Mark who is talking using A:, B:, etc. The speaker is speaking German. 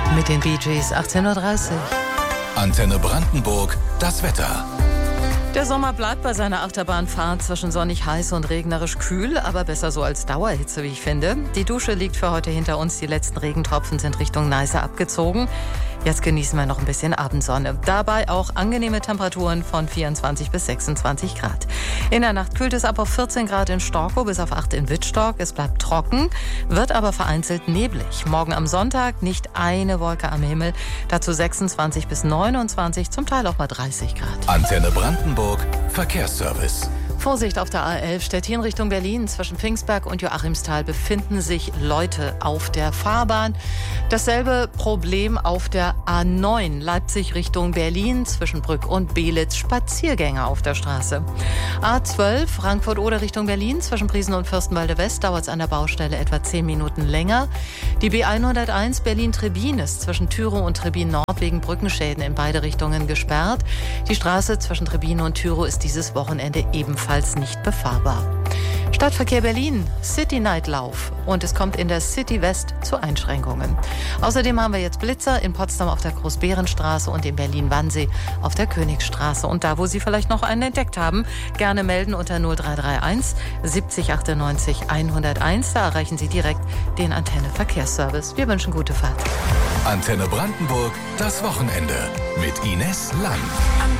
A: Mit den Bee Gees, 18:30 Uhr.
B: Antenne Brandenburg, das Wetter.
A: Der Sommer bleibt bei seiner Achterbahnfahrt zwischen sonnig heiß und regnerisch kühl, aber besser so als Dauerhitze, wie ich finde. Die Dusche liegt für heute hinter uns, die letzten Regentropfen sind Richtung Neiße abgezogen. Jetzt genießen wir noch ein bisschen Abendsonne. Dabei auch angenehme Temperaturen von 24 bis 26 Grad. In der Nacht kühlt es ab auf 14 Grad in Storkow bis auf 8 in Wittstock. Es bleibt trocken, wird aber vereinzelt neblig. Morgen am Sonntag nicht eine Wolke am Himmel, dazu 26 bis 29, zum Teil auch mal 30 Grad.
B: Antenne Brandenburg, Verkehrsservice.
A: Vorsicht auf der A11 Stettin Richtung Berlin. Zwischen Pfingstberg und Joachimsthal befinden sich Leute auf der Fahrbahn. Dasselbe Problem auf der A9 Leipzig Richtung Berlin. Zwischen Brück und Belitz Spaziergänger auf der Straße. A12 Frankfurt-Oder Richtung Berlin. Zwischen Priesen und Fürstenwalde West dauert es an der Baustelle etwa 10 Minuten länger. Die B101 Berlin-Trebin ist zwischen Thürow und Trebin Nord wegen Brückenschäden in beide Richtungen gesperrt. Die Straße zwischen Trebin und Thürow ist dieses Wochenende ebenfalls nicht befahrbar. Stadtverkehr Berlin, City Night Lauf und es kommt in der City West zu Einschränkungen. Außerdem haben wir jetzt Blitzer in Potsdam auf der Großbärenstraße und in Berlin-Wannsee auf der Königsstraße. Und da, wo Sie vielleicht noch einen entdeckt haben, gerne melden unter 0331 70 98 101. Da erreichen Sie direkt den Antenne Verkehrsservice. Wir wünschen gute Fahrt.
B: Antenne Brandenburg, das Wochenende mit Ines Lang.